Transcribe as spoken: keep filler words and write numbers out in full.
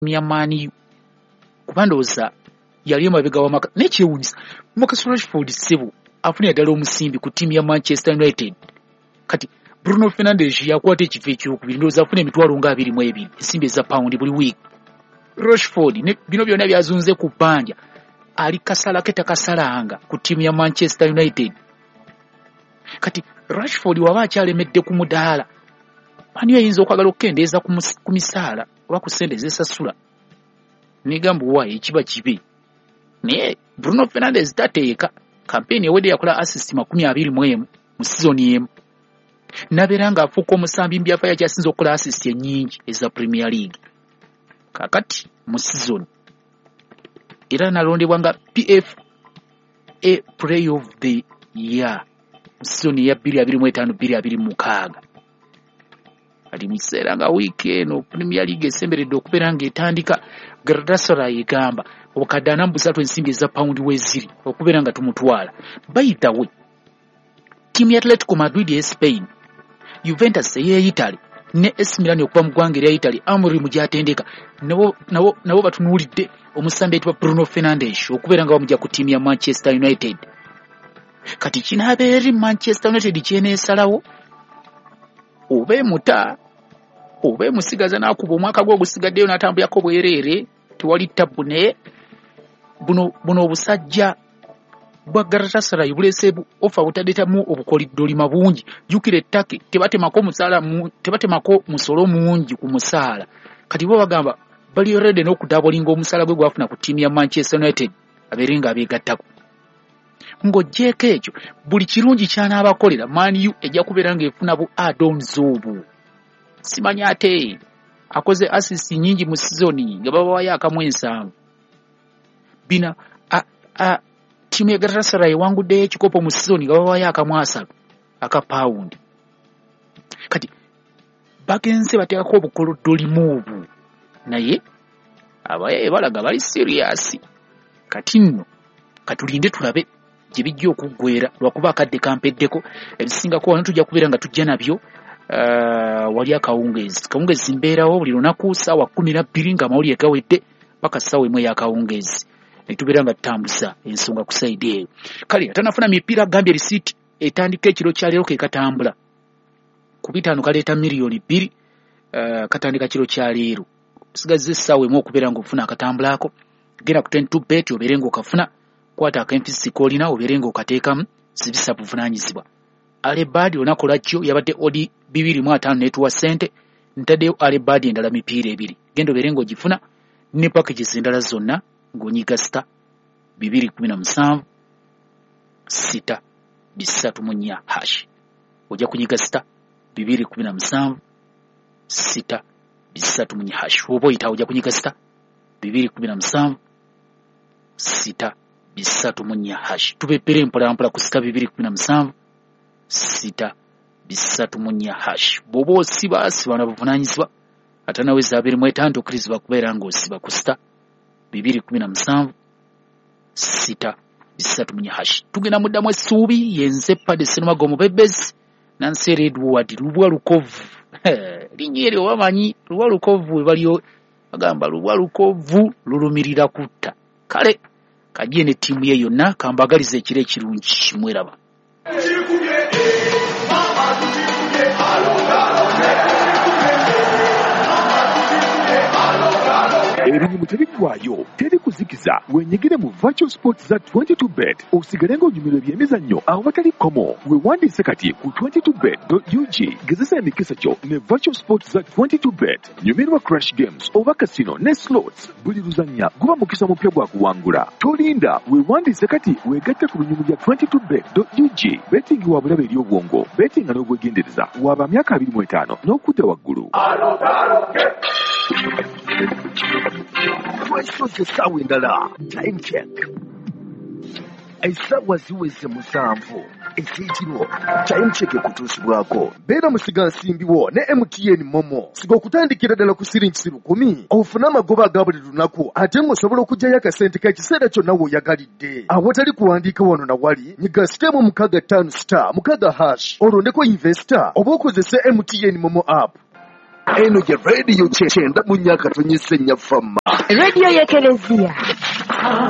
Mani kubandoza yali mabega wa maka nekyewunyisa Marcus Rashford sebo afuna ddala omusimbi ku timu ya Manchester United kati Bruno Fernandes yakwata ekifo ekyokubiri ndowooza afuna emitwalo nga abiri mu ebiri ensimbi eza paundi buli week. Rashford ne bino byonna byazunze ku bbanja ali kasala keta kasalanga ku timu ya Manchester United. Kati Rashford waba akyalemedde ku mudaala ani ayinza okwagala okukendeeza ku misaala oba ku ssente zesasula nigamba wayi ekiba kibi naye Bruno Fernandes tateeka kampeni ewedde yakola assist makumi abiri mu emu mu sizoni emu nabeera nga afuuka omusambi mbyafa yakyasinza okukola assist ennyingi eza Premier League kakati mu sizoni era nalondebwa nga P F A Player of the Year mu sizoni ya bbiri abiri mu etaano bbiri abiri mu mukaaga ali mu kiseera nga wiiki eno Premier League esemberedde okubeera ng'etandika Galatasaray egamba obukadde ana mu busatu ensimbi eza paundi weziri okubeera nga tumutwala. By the way, timu ya Atletico Madrid ya Spain, Juventus ya Italy ne A C Milan okuva mu ggwanga erya Italy Amorim gy'atendeka nabo nabo nabo batunuulidde omusambi ayitibwa Bruno Fernandes okubeera nga bamujja ku timu ya Manchester United. Kati kinaabeera eri Manchester United kyeneesalawo obe muta obe musigaza n'akuba omwaka gwe ogusigaddeyo n'atambulako bwereere tewali ttabu naye buno buno obusajja bwa Galatasaray buleese ofa butaddetamu obukolidolima bungi jjukira ettake tebatemako musaala tebatemako musolo mungi ku musaala kati bo bagamba bali ready n'okudabolinga omusaala gwe gwafuna ku tiimu ya Manchester United abeere nga abeegattako ng'oggyeko ekyo buli kirungi ky'anaabakolera Man U ejja kubeera ng'efuna bu add-ons obwo simanya ate akoze assist nyingi mu sizoni nga babawayo akamu ensanvu bina a, a, timu ya Galatasaray wanguddeyo ekikopo mu sizoni nga babawayo akamu asatu aka paundi kati bagenze bateekako obukolodolimu obwo naye abaye balaga bali serious kati nno katulinde tulabe gye bijja okuggwera lwakuba akadde kampeddeko ebisingako wano tujja kubeera nga tujja nabyo uh, wali akawungeezi kawungeezi mbeerawo buli lunaku ssaawa kkumi na bbiri nga amawulire gawedde paka ssaawa emu ey'akawungeezi ne tubeera nga tutambuza ensonga ku sayidi eyo kale atanafuna mipiira gambye risiiti etandika ekiro kya leero ke katambula ku bitaano kaleeta miliyoni bbiri uh, katandika kiro kya leero tusigazza essaawa emu okubeera ng'ofuna akatambulaako genda ku twenty-two bet obeere ng'okafuna kwata akempisi kolina obeere ng'okateekamu zibisa buvunaanyizibwa Alebadi onakola kyo yabadde odi bibiri mu ataano netuwa ssente ntaddeyo Alebadi endala mipiira ebiri genda obeere ng'ogifuna ne packages endala zonna ng'onyiga sita bibiri kumi na musanvu sita bisatu mu nnya hash ojja kunyiga sita bibiri kumi na musanvu sita bisatu mu nnya hash oba oyitawo ojja kunyiga sita bibiri kumi na musanvu sita bisatu mu nnya hash tubepere mpolampola ku sita bibiri kumi na musanvu sita bisatu mu nnya hash bw'oba osiba asiba na buvunaanyizibwa ate naweza abiri mu etaano okkirizibwa kubeera ng'osiba ku sita bibiri kumi na musanvu sita bisatu mu nnya hash tugenda muddamu essuubi yenze Paddy Sserumago omubebezi Nancy Edward Lubwa Lukovu linnya eryo bamanyi Lubwa Lukovu we baliyo bagamba Lubwa Lukovu lulumirira kutta kale kajje ne ttiimu ye yonna kambagaliza ekiro ekirungi mweraba Erimu terigwayo teri kuzikiza wenyigire mu virtual sports za twenty-two bet osigale ng'onyumirwa ebyemizannyo awo batali komo wewandiise kati ku twenty-two bet dot U G gezesa emikisa kyo ne virtual sports za twenty-two bet nyumirwa crash games oba casino ne slots buli luzannya guba mukisa mupya gwa kuwangula tolinda wewandiise kati wegatte ku binyumu bya twenty-two bet dot U G betting wa bulabe eri obwongo betting n'obwegendereza waba myaka abiri mu etaano n'okudda waggulu Twasoze essaawa endala time check essaawa ziweze musanvu ekyeekiro time check ekutuusibwako beera musigansimbiwo ne M T N Momo siga okutandikira ddala ku siringi lukumi ofune amagoba aga buli lunaku ate ng'osobola okugyayo akasente k'ekiseera kyonna w'oyagalidde awatali kuwandiika wano na wali nyiga sitemu mukaaga ttaano star mukaaga hash olondeko investor oba okozese M T N Momo app eno gye rediyo kyenda mu nnya katonyi ssennya famma rediyo y'ekereziya